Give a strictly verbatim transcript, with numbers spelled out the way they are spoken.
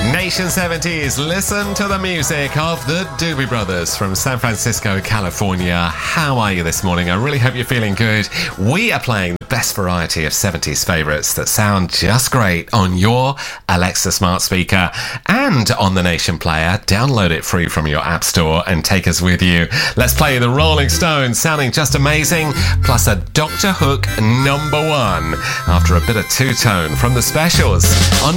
Nation seventies, listen to the music of the Doobie Brothers from San Francisco, California. How are you this morning? I really hope you're feeling good. We are playing the best variety of seventies favourites that sound just great on your Alexa smart speaker and on the Nation player. Download it free from your app store and take us with you. Let's play the Rolling Stones, sounding just amazing, plus a Doctor Hook number one after a bit of two-tone from the Specials on